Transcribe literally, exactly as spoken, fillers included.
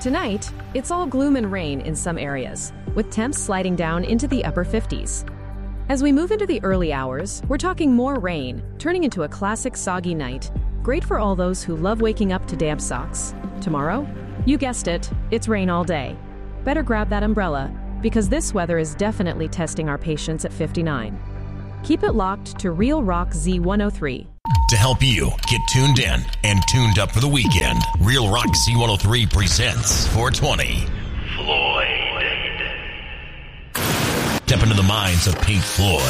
Tonight, it's all gloom and rain in some areas, with temps sliding down into the upper fifties. As we move into the early hours, we're talking more rain, turning into a classic soggy night, great for all those who love waking up to damp socks. Tomorrow, you guessed it, it's rain all day. Better grab that umbrella, because this weather is definitely testing our patience at fifty-nine. Keep it locked to Real Rock Z one oh three. To help you get tuned in and tuned up for the weekend, Real Rock Z one oh three presents four twenty. Floyd. Step into the minds of Pink Floyd,